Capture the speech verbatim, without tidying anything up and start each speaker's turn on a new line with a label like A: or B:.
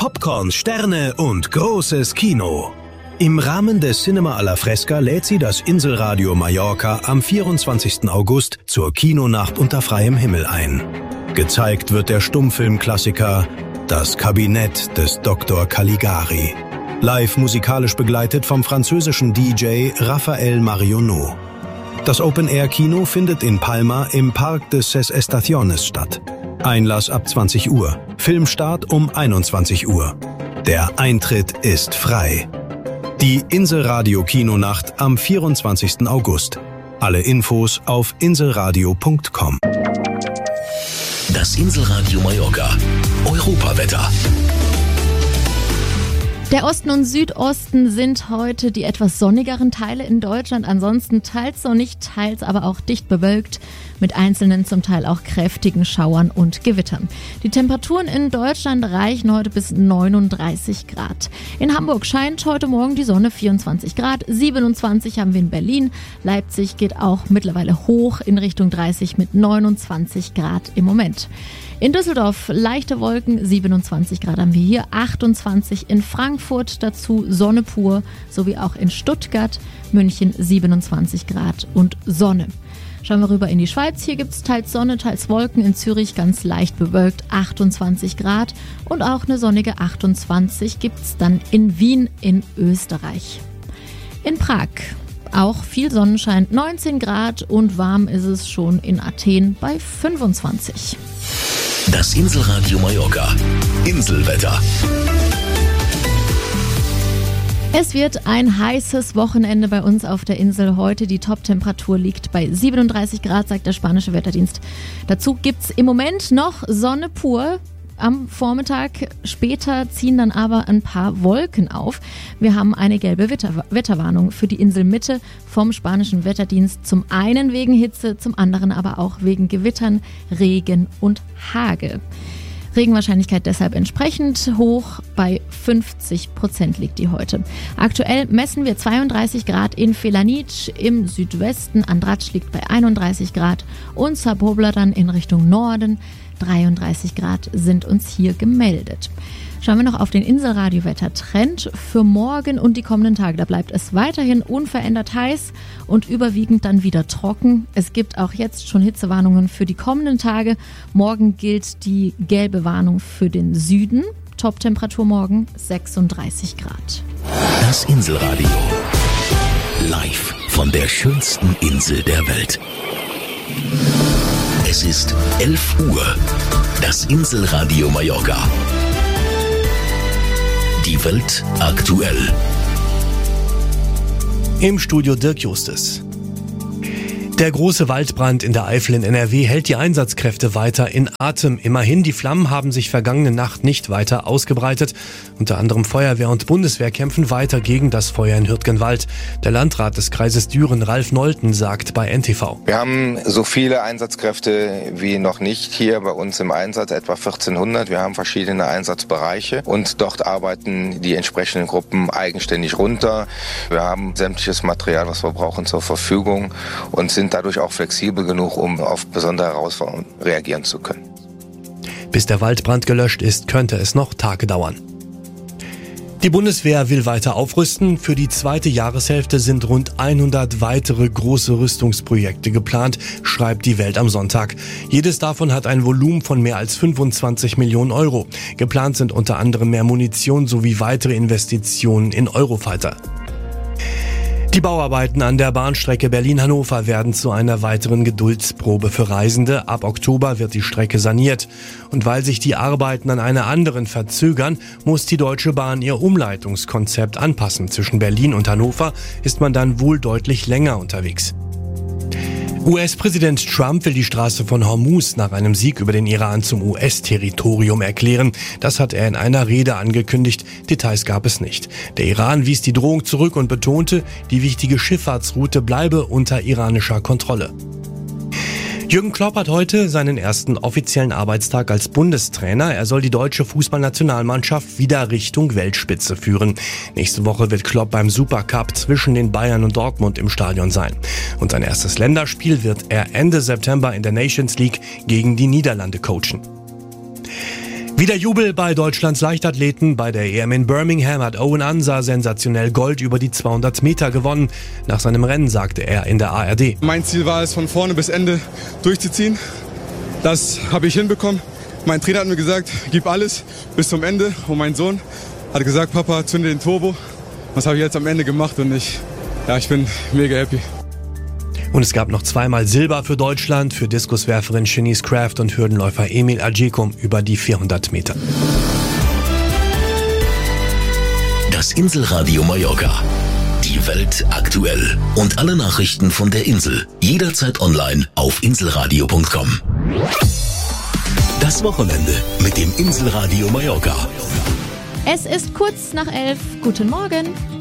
A: Popcorn, Sterne und großes Kino. Im Rahmen des Cinema alla Fresca lädt sie das Inselradio Mallorca am vierundzwanzigsten August zur Kinonacht unter freiem Himmel ein. Gezeigt wird der Stummfilmklassiker Das Kabinett des Doktor Caligari. Live musikalisch begleitet vom französischen D J Raphael Marionneau. Das Open-Air-Kino findet in Palma im Park de Ses Estaciones statt. Einlass ab zwanzig Uhr, Filmstart um einundzwanzig Uhr. Der Eintritt ist frei. Die Inselradio-Kinonacht am vierundzwanzigsten August. Alle Infos auf inselradio punkt com.
B: Das Inselradio Mallorca. Europawetter.
C: Der Osten und Südosten sind heute die etwas sonnigeren Teile in Deutschland. Ansonsten teils sonnig, teils aber auch dicht bewölkt mit einzelnen zum Teil auch kräftigen Schauern und Gewittern. Die Temperaturen in Deutschland reichen heute bis neununddreißig Grad. In Hamburg scheint heute Morgen die Sonne, vierundzwanzig Grad, siebenundzwanzig haben wir in Berlin. Leipzig geht auch mittlerweile hoch in Richtung dreißig mit neunundzwanzig Grad im Moment. In Düsseldorf leichte Wolken, siebenundzwanzig Grad haben wir hier, achtundzwanzig in Frankfurt, dazu Sonne pur, sowie auch in Stuttgart, München siebenundzwanzig Grad und Sonne. Schauen wir rüber in die Schweiz, hier gibt es teils Sonne, teils Wolken, in Zürich ganz leicht bewölkt, achtundzwanzig Grad und auch eine sonnige achtundzwanzig gibt es dann in Wien in Österreich. In Prag auch viel Sonnenschein, neunzehn Grad und warm ist es schon in Athen bei fünfundzwanzig.
B: Das Inselradio Mallorca. Inselwetter.
C: Es wird ein heißes Wochenende bei uns auf der Insel. Heute die Top-Temperatur liegt bei siebenunddreißig Grad, sagt der spanische Wetterdienst. Dazu gibt's im Moment noch Sonne pur. Am Vormittag, später ziehen dann aber ein paar Wolken auf. Wir haben eine gelbe Wetter- Wetterwarnung für die Inselmitte vom spanischen Wetterdienst. Zum einen wegen Hitze, zum anderen aber auch wegen Gewittern, Regen und Hagel. Regenwahrscheinlichkeit deshalb entsprechend hoch, bei fünfzig Prozent liegt die heute. Aktuell messen wir zweiunddreißig Grad in Felanitsch im Südwesten, Andratsch liegt bei einunddreißig Grad und Zabobla dann in Richtung Norden. dreiunddreißig Grad sind uns hier gemeldet. Schauen wir noch auf den Inselradio-Wetter-Trend für morgen und die kommenden Tage. Da bleibt es weiterhin unverändert heiß und überwiegend dann wieder trocken. Es gibt auch jetzt schon Hitzewarnungen für die kommenden Tage. Morgen gilt die gelbe Warnung für den Süden. Top-Temperatur morgen sechsunddreißig Grad.
B: Das Inselradio. Live von der schönsten Insel der Welt. Es ist elf Uhr. Das Inselradio Mallorca. Die Welt aktuell.
D: Im Studio Dirk Justus. Der große Waldbrand in der Eifel in N R W hält die Einsatzkräfte weiter in Atem. Immerhin, die Flammen haben sich vergangene Nacht nicht weiter ausgebreitet. Unter anderem Feuerwehr und Bundeswehr kämpfen weiter gegen das Feuer in Hürtgenwald. Der Landrat des Kreises Düren, Ralf Nolten, sagt bei N T V.
E: Wir haben so viele Einsatzkräfte wie noch nicht hier bei uns im Einsatz, etwa vierzehnhundert. Wir haben verschiedene Einsatzbereiche und dort arbeiten die entsprechenden Gruppen eigenständig runter. Wir haben sämtliches Material, was wir brauchen, zur Verfügung und sind dadurch auch flexibel genug, um auf besondere Herausforderungen reagieren zu können.
D: Bis der Waldbrand gelöscht ist, könnte es noch Tage dauern. Die Bundeswehr will weiter aufrüsten. Für die zweite Jahreshälfte sind rund hundert weitere große Rüstungsprojekte geplant, schreibt die Welt am Sonntag. Jedes davon hat ein Volumen von mehr als fünfundzwanzig Millionen Euro. Geplant sind unter anderem mehr Munition sowie weitere Investitionen in Eurofighter. Die Bauarbeiten an der Bahnstrecke Berlin-Hannover werden zu einer weiteren Geduldsprobe für Reisende. Ab Oktober wird die Strecke saniert. Und weil sich die Arbeiten an einer anderen verzögern, muss die Deutsche Bahn ihr Umleitungskonzept anpassen. Zwischen Berlin und Hannover ist man dann wohl deutlich länger unterwegs. U S-Präsident Trump will die Straße von Hormuz nach einem Sieg über den Iran zum U S-Territorium erklären. Das hat er in einer Rede angekündigt. Details gab es nicht. Der Iran wies die Drohung zurück und betonte, die wichtige Schifffahrtsroute bleibe unter iranischer Kontrolle. Jürgen Klopp hat heute seinen ersten offiziellen Arbeitstag als Bundestrainer. Er soll die deutsche Fußballnationalmannschaft wieder Richtung Weltspitze führen. Nächste Woche wird Klopp beim Supercup zwischen den Bayern und Dortmund im Stadion sein. Und sein erstes Länderspiel wird er Ende September in der Nations League gegen die Niederlande coachen. Wieder Jubel bei Deutschlands Leichtathleten. Bei der E M in Birmingham hat Owen Ansa sensationell Gold über die zweihundert Meter gewonnen. Nach seinem Rennen sagte er in der A R D:
F: Mein Ziel war es, von vorne bis Ende durchzuziehen. Das habe ich hinbekommen. Mein Trainer hat mir gesagt, gib alles bis zum Ende. Und mein Sohn hat gesagt, Papa, zünde den Turbo. Das habe ich jetzt am Ende gemacht und ich, ja, ich bin mega happy.
D: Und es gab noch zweimal Silber für Deutschland, für Diskuswerferin Shanice Kraft und Hürdenläufer Emil Ajekum über die vierhundert Meter.
B: Das Inselradio Mallorca. Die Welt aktuell. Und alle Nachrichten von der Insel. Jederzeit online auf inselradio punkt com. Das Wochenende mit dem Inselradio Mallorca.
C: Es ist kurz nach elf. Guten Morgen.